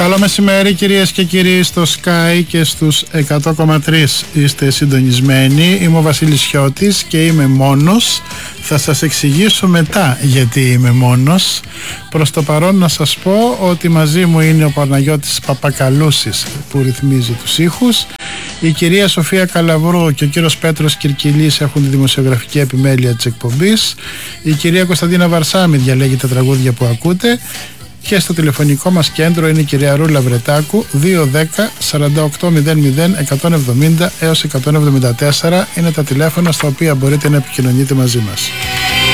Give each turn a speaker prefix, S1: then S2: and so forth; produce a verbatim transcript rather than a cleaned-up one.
S1: Καλό μεσημέρι κυρίες και κύριοι, στο Sky και στους εκατό κόμμα τρία είστε συντονισμένοι. Είμαι ο Βασίλης Χιώτης και είμαι μόνος. Θα σας εξηγήσω μετά γιατί είμαι μόνος. Προς το παρόν να σας πω ότι μαζί μου είναι ο Παναγιώτης Παπακαλούσης που ρυθμίζει τους ήχους. Η κυρία Σοφία Καλαβρού και ο κύριος Πέτρος Κυρκυλής έχουν τη δημοσιογραφική επιμέλεια της εκπομπής. Η κυρία Κωνσταντίνα Βαρσάμι διαλέγει τα τραγούδια που ακούτε. Και στο τηλεφωνικό μας κέντρο είναι η κυρία Ρούλα Βρετάκου. Δύο δέκα σαράντα οκτώ μηδέν μηδέν εκατόν εβδομήντα έως εκατόν εβδομήντα τέσσερα είναι τα τηλέφωνα στα οποία μπορείτε να επικοινωνείτε μαζί μας.